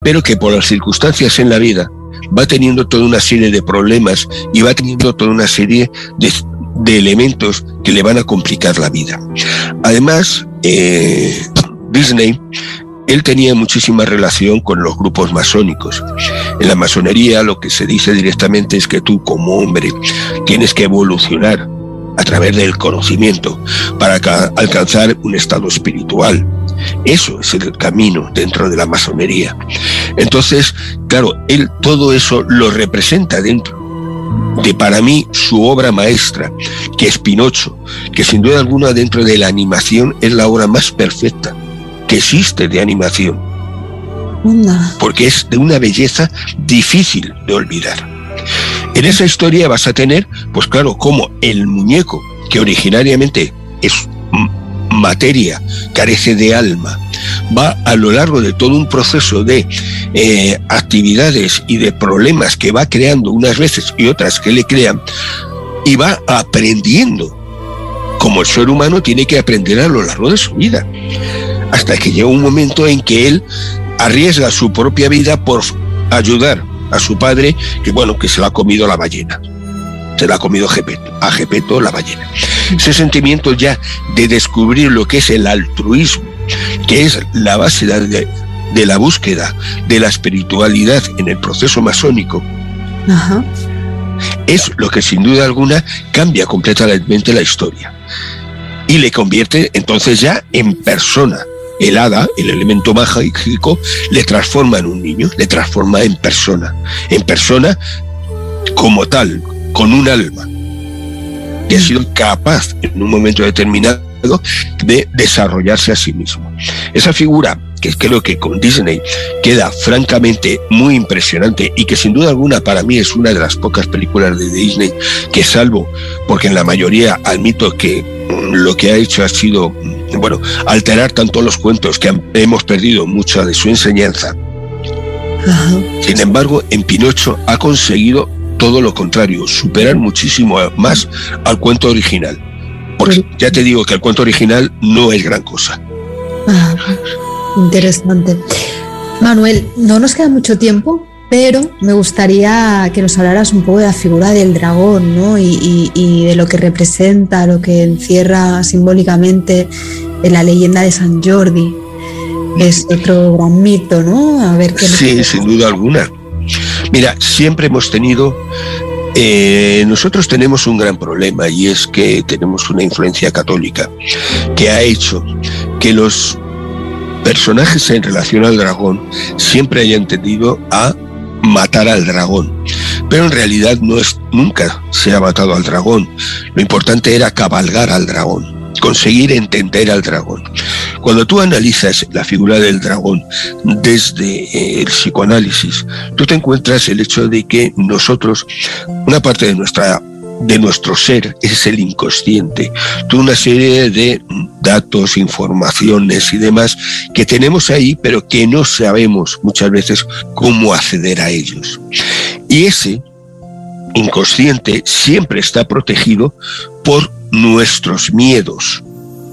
pero que por las circunstancias en la vida va teniendo toda una serie de problemas y va teniendo toda una serie de elementos que le van a complicar la vida. Además, Disney, él tenía muchísima relación con los grupos masónicos. En la masonería lo que se dice directamente es que tú, como hombre, tienes que evolucionar a través del conocimiento para alcanzar un estado espiritual. Eso es el camino dentro de la masonería. Entonces, claro, él todo eso lo representa dentro de, para mí, su obra maestra, que es Pinocho, que sin duda alguna dentro de la animación es la obra más perfecta que existe de animación, porque es de una belleza difícil de olvidar. En esa historia vas a tener, pues claro, como el muñeco, que originariamente es materia, carece de alma, va a lo largo de todo un proceso de actividades y de problemas que va creando unas veces y otras que le crean, y va aprendiendo, como el ser humano tiene que aprender a lo largo de su vida, hasta que llega un momento en que él arriesga su propia vida por ayudar a su padre, que bueno, que se la ha comido la ballena. Se la ha comido a Gepeto, la ballena. Ese sentimiento ya de descubrir lo que es el altruismo, que es la base de la búsqueda de la espiritualidad en el proceso masónico, ajá, es lo que sin duda alguna cambia completamente la historia y le convierte entonces ya en persona. El hada, el elemento mágico, le transforma en un niño, le transforma en persona como tal, con un alma, que ha sido capaz en un momento determinado de desarrollarse a sí mismo. Esa figura, que creo que con Disney queda francamente muy impresionante y que sin duda alguna para mí es una de las pocas películas de Disney que, salvo porque en la mayoría admito que lo que ha hecho ha sido, bueno, alterar tanto los cuentos que hemos perdido mucha de su enseñanza. Sin embargo, en Pinocho ha conseguido todo lo contrario, superar muchísimo más al cuento original. Porque ya te digo que el cuento original no es gran cosa. Interesante. Manuel, no nos queda mucho tiempo, pero me gustaría que nos hablaras un poco de la figura del dragón, ¿no? Y de lo que representa, lo que encierra simbólicamente en la leyenda de San Jordi. Es otro gran mito, ¿no? A ver qué. Sí, sin duda alguna. Mira, siempre hemos tenido, nosotros tenemos un gran problema, y es que tenemos una influencia católica que ha hecho que los personajes en relación al dragón siempre hayan tendido a matar al dragón, pero en realidad nunca se ha matado al dragón. Lo importante era cabalgar al dragón, conseguir entender al dragón. Cuando tú analizas la figura del dragón desde el psicoanálisis, tú te encuentras el hecho de que nosotros, una parte de nuestro ser es el inconsciente, toda una serie de datos, informaciones y demás que tenemos ahí, pero que no sabemos muchas veces cómo acceder a ellos. Y ese inconsciente siempre está protegido por nuestros miedos.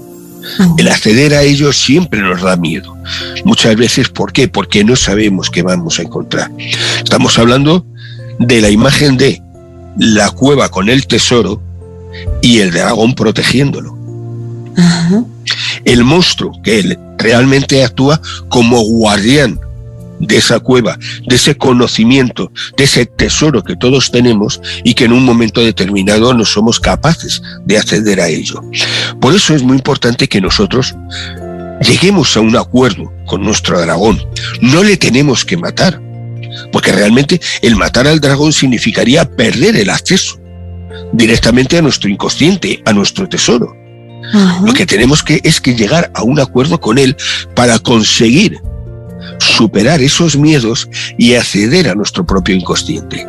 El acceder a ellos siempre nos da miedo. Muchas veces, ¿por qué? Porque no sabemos qué vamos a encontrar. Estamos hablando de la imagen de la cueva con el tesoro y el dragón protegiéndolo. Ajá. El monstruo que realmente actúa como guardián de esa cueva, de ese conocimiento, de ese tesoro que todos tenemos y que en un momento determinado no somos capaces de acceder a ello. Por eso es muy importante que nosotros lleguemos a un acuerdo con nuestro dragón. No le tenemos que matar, porque realmente el matar al dragón significaría perder el acceso directamente a nuestro inconsciente, a nuestro tesoro. Ajá. Lo que tenemos es que llegar a un acuerdo con él para conseguir superar esos miedos y acceder a nuestro propio inconsciente.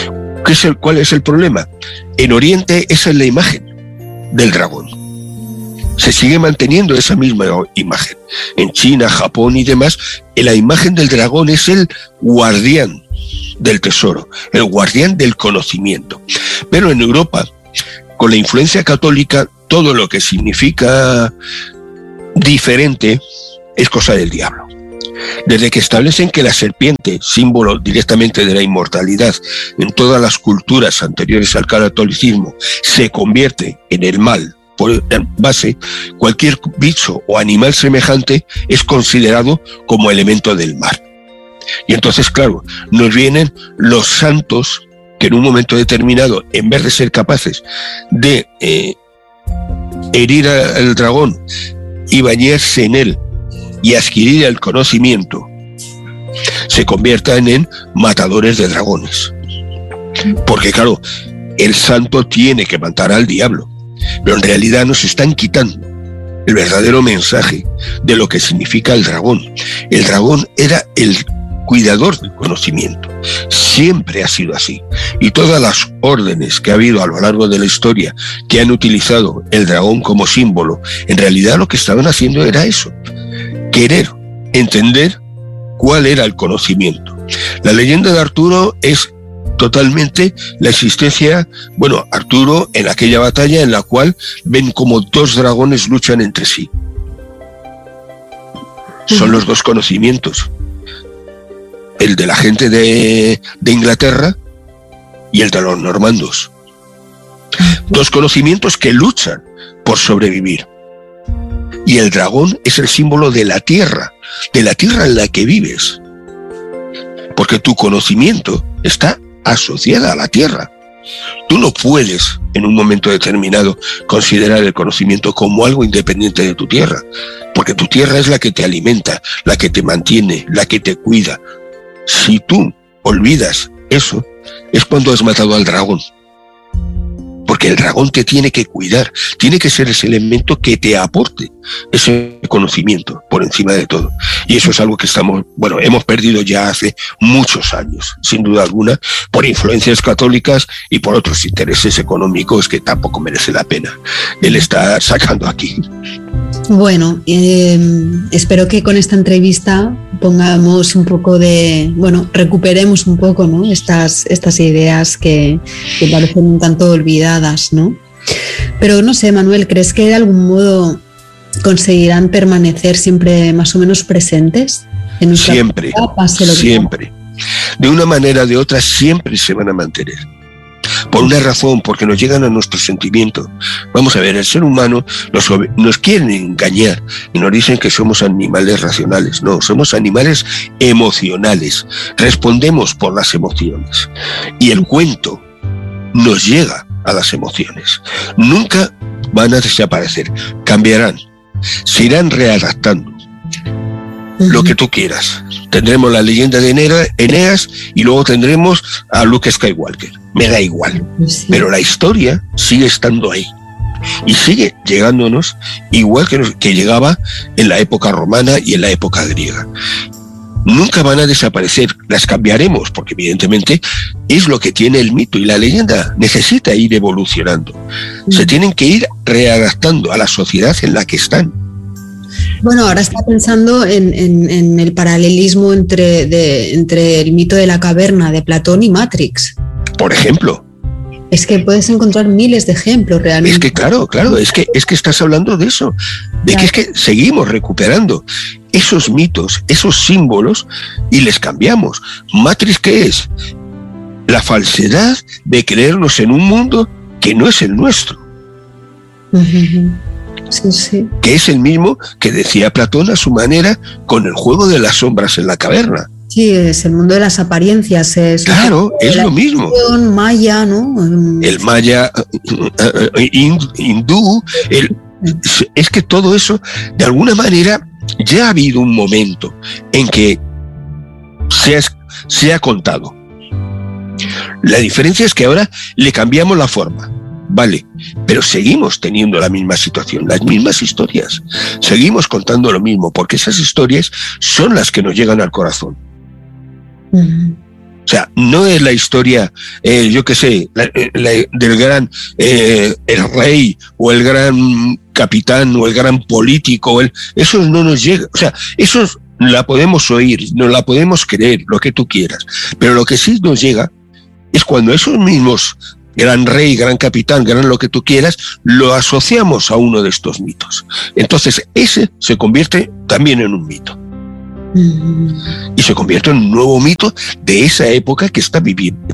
¿Cuál es el problema? En Oriente esa es la imagen del dragón. Se sigue manteniendo esa misma imagen. En China, Japón y demás, la imagen del dragón es el guardián del tesoro, el guardián del conocimiento. Pero en Europa, con la influencia católica, todo lo que significa diferente es cosa del diablo. Desde que establecen que la serpiente, símbolo directamente de la inmortalidad en todas las culturas anteriores al catolicismo, se convierte en el mal por base, cualquier bicho o animal semejante es considerado como elemento del mal. Y entonces, claro, nos vienen los santos que en un momento determinado, en vez de ser capaces de herir al dragón y bañarse en él y adquirir el conocimiento, se conviertan en matadores de dragones. Porque claro, el santo tiene que matar al diablo, pero en realidad nos están quitando el verdadero mensaje de lo que significa el dragón. El dragón era el cuidador del conocimiento. Siempre ha sido así. Y todas las órdenes que ha habido a lo largo de la historia que han utilizado el dragón como símbolo, en realidad lo que estaban haciendo era eso: querer entender cuál era el conocimiento. La leyenda de Arturo es totalmente la existencia, Arturo en aquella batalla en la cual ven como dos dragones luchan entre sí. Son los dos conocimientos: el de la gente de Inglaterra y el de los normandos. Dos conocimientos que luchan por sobrevivir. Y el dragón es el símbolo de la tierra en la que vives. Porque tu conocimiento está asociada a la tierra. Tú no puedes, en un momento determinado, considerar el conocimiento como algo independiente de tu tierra, porque tu tierra es la que te alimenta, la que te mantiene, la que te cuida. Si tú olvidas eso, es cuando has matado al dragón. Porque el dragón te tiene que cuidar, tiene que ser ese elemento que te aporte ese conocimiento por encima de todo. Y eso es algo que hemos perdido ya hace muchos años, sin duda alguna, por influencias católicas y por otros intereses económicos que tampoco merece la pena el estar sacando aquí. Bueno, espero que con esta entrevista pongamos un poco recuperemos un poco, ¿no?, estas ideas que parecen un tanto olvidadas, ¿no? Pero no sé, Manuel, ¿crees que de algún modo conseguirán permanecer siempre más o menos presentes en nuestra siempre, vida, pase lo que siempre. De una manera o de otra siempre se van a mantener. Por una razón, porque nos llegan a nuestros sentimientos. Vamos a ver, el ser humano nos quieren engañar y nos dicen que somos animales racionales. No, somos animales emocionales. Respondemos por las emociones. Y el cuento nos llega a las emociones. Nunca van a desaparecer. Cambiarán. Se irán readaptando. Lo que tú quieras. Tendremos la leyenda de Eneas y luego tendremos a Luke Skywalker. Me da igual. Sí. Pero la historia sigue estando ahí. Y sigue llegándonos igual que llegaba en la época romana y en la época griega. Nunca van a desaparecer. Las cambiaremos porque evidentemente es lo que tiene el mito y la leyenda. Necesita ir evolucionando. Se tienen que ir readaptando a la sociedad en la que están. Bueno, ahora está pensando en el paralelismo entre el mito de la caverna de Platón y Matrix. Por ejemplo. Es que puedes encontrar miles de ejemplos realmente. Es que claro, es que estás hablando de eso, de claro. Que es que seguimos recuperando esos mitos, esos símbolos y les cambiamos. Matrix, ¿qué es? La falsedad de creernos en un mundo que no es el nuestro. Uh-huh. Sí, sí. Que es el mismo que decía Platón a su manera con el juego de las sombras en la caverna. Sí, es el mundo de las apariencias. Claro, es lo mismo. Maya, ¿no? El maya hindú, es que todo eso, de alguna manera, ya ha habido un momento en que se ha contado. La diferencia es que ahora le cambiamos la forma. Vale, pero seguimos teniendo la misma situación, las mismas historias. Seguimos contando lo mismo, porque esas historias son las que nos llegan al corazón. Uh-huh. O sea, no es la historia, del gran el rey o el gran capitán o el gran político. Eso no nos llega. O sea, eso la podemos oír, nos la podemos creer, lo que tú quieras. Pero lo que sí nos llega es cuando esos mismos gran rey, gran capitán, gran lo que tú quieras, lo asociamos a uno de estos mitos. Entonces, ese se convierte también en un mito. Y se convierte en un nuevo mito de esa época que está viviendo.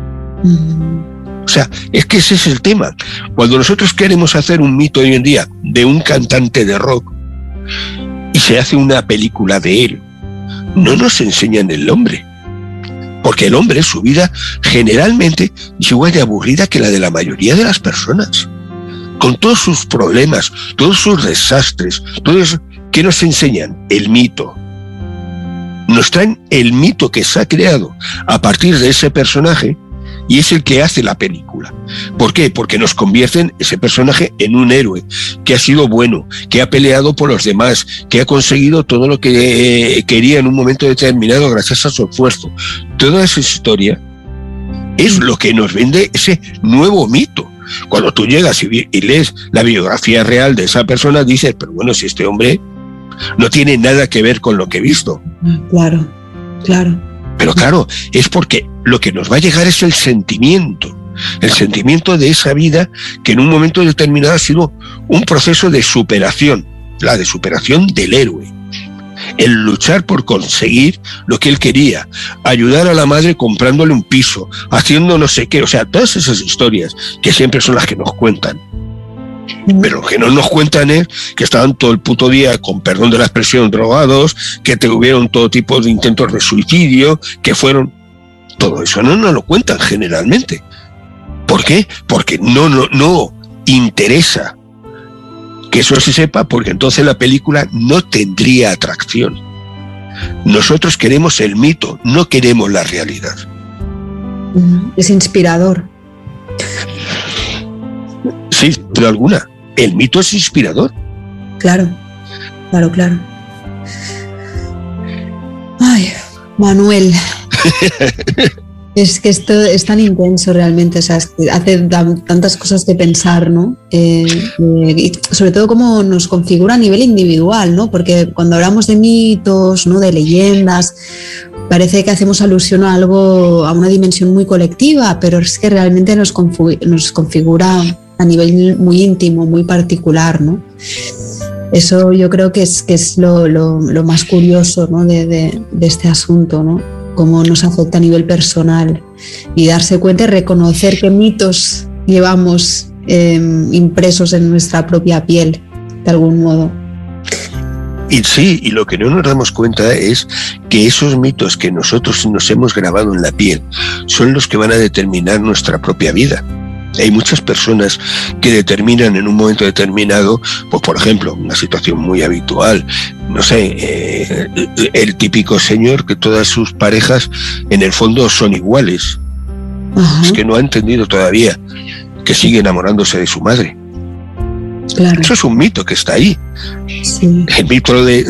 O sea, es que ese es el tema. Cuando nosotros queremos hacer un mito hoy en día de un cantante de rock y se hace una película de él, no nos enseñan el hombre. Porque el hombre, su vida, generalmente es igual de aburrida que la de la mayoría de las personas. Con todos sus problemas, todos sus desastres, todo eso, ¿qué nos enseñan? El mito. Nos traen el mito que se ha creado a partir de ese personaje y es el que hace la película. ¿Por qué? Porque nos convierten ese personaje en un héroe que ha sido bueno, que ha peleado por los demás, que ha conseguido todo lo que quería en un momento determinado gracias a su esfuerzo. Toda esa historia es lo que nos vende ese nuevo mito. Cuando tú llegas y lees la biografía real de esa persona, dices, pero bueno, si este hombre no tiene nada que ver con lo que he visto. Claro, claro. Pero claro, es porque lo que nos va a llegar es el sentimiento de esa vida que en un momento determinado ha sido un proceso de superación, la de superación del héroe. El luchar por conseguir lo que él quería, ayudar a la madre comprándole un piso, haciendo no sé qué, o sea, todas esas historias que siempre son las que nos cuentan. Pero lo que no nos cuentan es que estaban todo el puto día, con perdón de la expresión, drogados, que tuvieron todo tipo de intentos de suicidio, que fueron... Todo eso no nos lo cuentan generalmente. ¿Por qué? Porque no interesa que eso se sepa, porque entonces la película no tendría atracción. Nosotros queremos el mito, no queremos la realidad. Es inspirador. Sí, pero alguna. El mito es inspirador. Claro, claro, claro. Ay, Manuel. Es que esto es tan intenso realmente, o sea, es que hace tantas cosas de pensar, ¿no? Y sobre todo cómo nos configura a nivel individual, ¿no? Porque cuando hablamos de mitos, ¿no? De leyendas, parece que hacemos alusión a algo, a una dimensión muy colectiva, pero es que realmente nos configura a nivel muy íntimo, muy particular, ¿no? Eso yo creo que es lo más curioso, ¿no? de este asunto, ¿no? Cómo nos afecta a nivel personal y darse cuenta y reconocer qué mitos llevamos impresos en nuestra propia piel, de algún modo. Y sí, y lo que no nos damos cuenta es que esos mitos que nosotros nos hemos grabado en la piel son los que van a determinar nuestra propia vida. Hay muchas personas que determinan en un momento determinado, pues por ejemplo, una situación muy habitual, no sé, el típico señor que todas sus parejas en el fondo son iguales. Uh-huh. Es que no ha entendido todavía que sigue enamorándose de su madre. Claro. Eso es un mito que está ahí. Sí. El mito de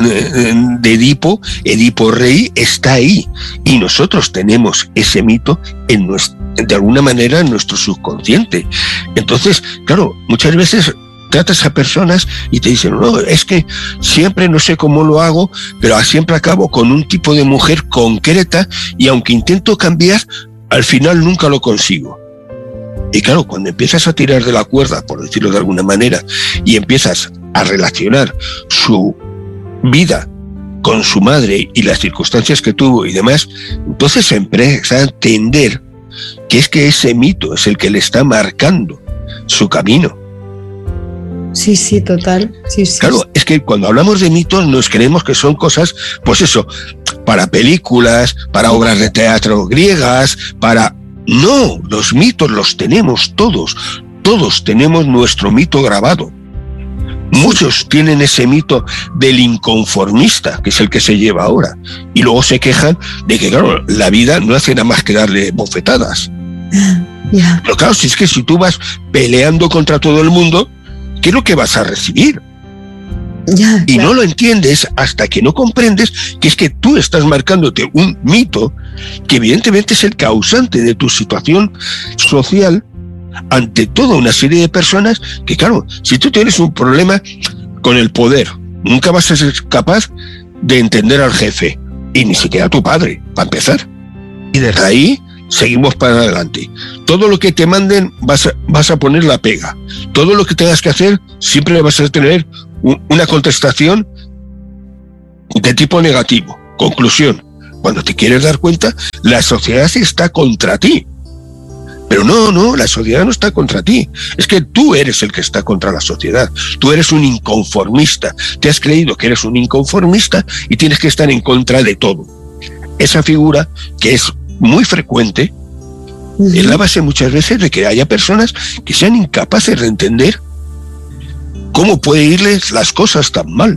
Edipo Rey está ahí y nosotros tenemos ese mito de alguna manera en nuestro subconsciente. Entonces, claro, muchas veces tratas a personas y te dicen, no, es que siempre no sé cómo lo hago, pero siempre acabo con un tipo de mujer concreta y aunque intento cambiar, al final nunca lo consigo. Y claro, cuando empiezas a tirar de la cuerda, por decirlo de alguna manera, y empiezas a relacionar su vida con su madre y las circunstancias que tuvo y demás, entonces se empieza a entender que es que ese mito es el que le está marcando su camino. Sí, sí, total. Sí, sí. Claro, es que cuando hablamos de mitos nos creemos que son cosas, pues eso, para películas, para obras de teatro griegas, para... No, los mitos los tenemos todos. Todos tenemos nuestro mito grabado. Muchos tienen ese mito del inconformista, que es el que se lleva ahora. Y luego se quejan de que, claro, la vida no hace nada más que darle bofetadas. Yeah. Pero claro, si es que si tú vas peleando contra todo el mundo, ¿qué es lo que vas a recibir? Yeah, y no lo entiendes hasta que no comprendes que es que tú estás marcándote un mito que evidentemente es el causante de tu situación social ante toda una serie de personas que, claro, si tú tienes un problema con el poder, nunca vas a ser capaz de entender al jefe y ni siquiera a tu padre, para empezar. Y desde ahí seguimos para adelante. Todo lo que te manden vas a poner la pega. Todo lo que tengas que hacer siempre vas a tener una contestación de tipo negativo, Conclusión, cuando te quieres dar cuenta, la sociedad está contra ti. Pero no, la sociedad no está contra ti. Es que tú eres el que está contra la sociedad. Tú eres un inconformista. Te has creído que eres un inconformista y tienes que estar en contra de todo. Esa figura, que es muy frecuente, es la base muchas veces de que haya personas que sean incapaces de entender cómo puede irles las cosas tan mal.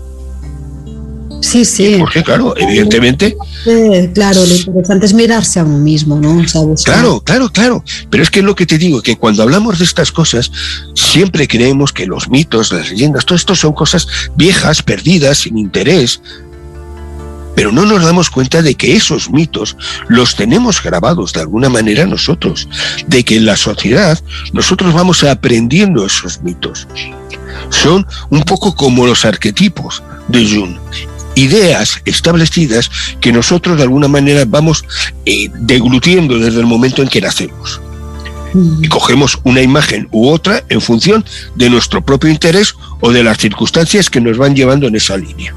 Sí. Porque, claro, evidentemente... Claro, lo interesante es mirarse a uno mismo, ¿no? O sea, Claro. Pero es que es lo que te digo, que cuando hablamos de estas cosas, siempre creemos que los mitos, las leyendas, todo esto son cosas viejas, perdidas, sin interés. Pero no nos damos cuenta de que esos mitos los tenemos grabados de alguna manera nosotros, de que en la sociedad nosotros vamos aprendiendo esos mitos. Son un poco como los arquetipos de Jung. Ideas establecidas que nosotros de alguna manera vamos deglutiendo desde el momento en que nacemos. Y cogemos una imagen u otra en función de nuestro propio interés o de las circunstancias que nos van llevando en esa línea.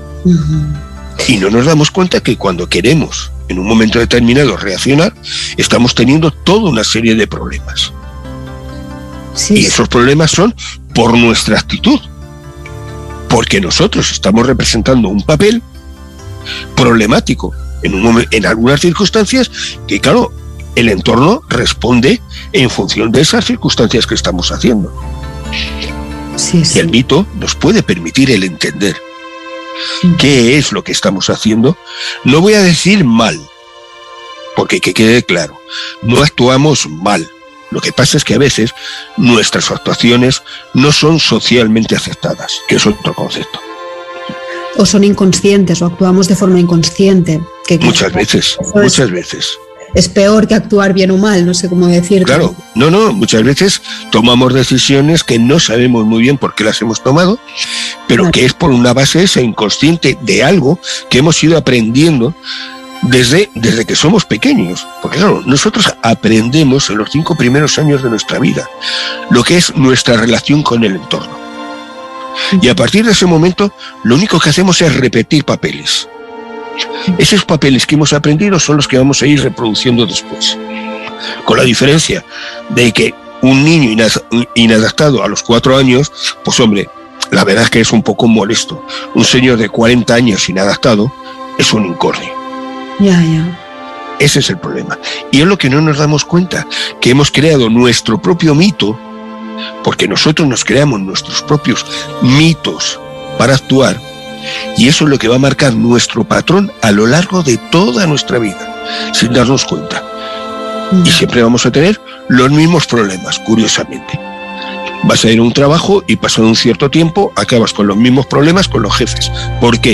Y no nos damos cuenta que cuando queremos en un momento determinado reaccionar, estamos teniendo toda una serie de problemas. Y esos problemas son por nuestra actitud. Porque nosotros estamos representando un papel problemático en algunas circunstancias que, claro, el entorno responde en función de esas circunstancias que estamos haciendo. Y el mito nos puede permitir el entender qué es lo que estamos haciendo. No voy a decir mal, porque que quede claro, no actuamos mal. Lo que pasa es que a veces nuestras actuaciones no son socialmente aceptadas, que es otro concepto. O son inconscientes, o actuamos de forma inconsciente. Muchas veces. Es peor que actuar bien o mal, no sé cómo decirlo. Claro, muchas veces tomamos decisiones que no sabemos muy bien por qué las hemos tomado, pero que es por una base esa inconsciente de algo que hemos ido aprendiendo desde que somos pequeños. Porque claro, nosotros aprendemos en los 5 primeros años de nuestra vida lo que es nuestra relación con el entorno. Y a partir de ese momento, lo único que hacemos es repetir papeles. Esos papeles que hemos aprendido son los que vamos a ir reproduciendo después. Con la diferencia de que un niño inadaptado a los 4 años, pues hombre, la verdad es que es un poco molesto. Un señor de 40 años inadaptado es un incordio. Ese es el problema. Y es lo que no nos damos cuenta, que hemos creado nuestro propio mito, porque nosotros nos creamos nuestros propios mitos para actuar, y eso es lo que va a marcar nuestro patrón a lo largo de toda nuestra vida, sin darnos cuenta. Y siempre vamos a tener los mismos problemas, curiosamente. Vas a ir a un trabajo y pasado un cierto tiempo acabas con los mismos problemas con los jefes. ¿Por qué?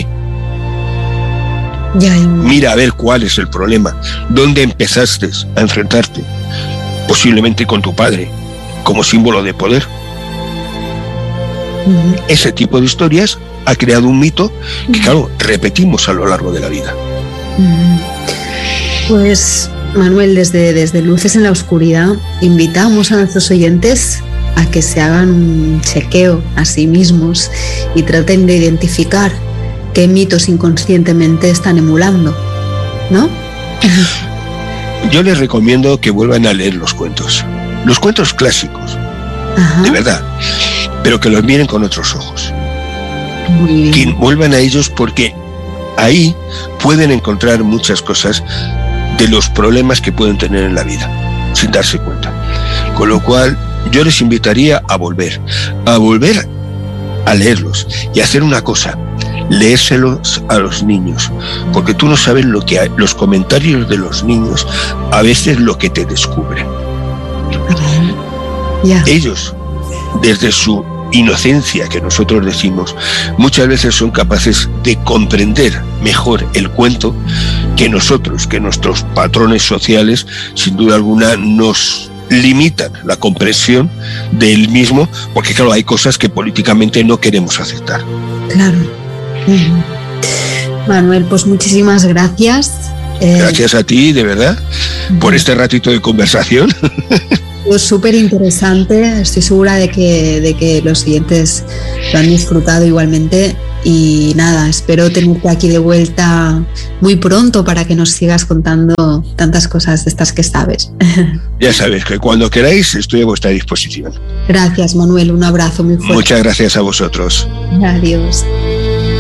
Mira a ver cuál es el problema. ¿Dónde empezaste a enfrentarte? Posiblemente con tu padre, como símbolo de poder. Ese tipo de historias ha creado un mito que, claro, repetimos a lo largo de la vida. Pues, Manuel, desde Luces en la Oscuridad, invitamos a nuestros oyentes a que se hagan un chequeo a sí mismos y traten de identificar qué mitos inconscientemente están emulando, ¿no? Yo les recomiendo que vuelvan a leer los cuentos clásicos, de verdad, pero que los miren con otros ojos. Muy bien. Que vuelvan a ellos, porque ahí pueden encontrar muchas cosas de los problemas que pueden tener en la vida, sin darse cuenta. Con lo cual, yo les invitaría a volver a leerlos y a hacer una cosa: léeselos a los niños, porque tú no sabes lo que hay, los comentarios de los niños a veces lo que te descubren. Ellos, desde su inocencia, que nosotros decimos, muchas veces son capaces de comprender mejor el cuento que nosotros, que nuestros patrones sociales sin duda alguna nos limitan la comprensión del mismo, porque claro, hay cosas que políticamente no queremos aceptar. Claro. Manuel, pues muchísimas gracias. Gracias a ti, de verdad, por este ratito de conversación. Es súper interesante, estoy segura de que los siguientes lo han disfrutado igualmente. y nada, espero tenerte aquí de vuelta muy pronto para que nos sigas contando tantas cosas de estas que sabes. Ya sabes que cuando queráis estoy a vuestra disposición. Gracias, Manuel, un abrazo muy fuerte. Muchas gracias a vosotros. Adiós.